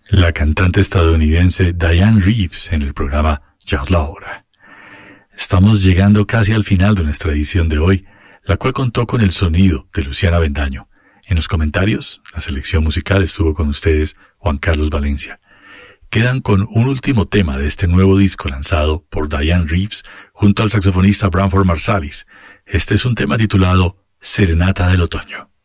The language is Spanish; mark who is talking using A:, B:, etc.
A: la cantante estadounidense Dianne Reeves en el programa Jazz La Hora. Estamos llegando casi al final de nuestra edición de hoy, la cual contó con el sonido de Luciana Bendaño. En los comentarios, la selección musical estuvo con ustedes Juan Carlos Valencia. Quedan con un último tema de este nuevo disco lanzado por Dianne Reeves junto al saxofonista Branford Marsalis. Este es un tema titulado Serenata del Otoño.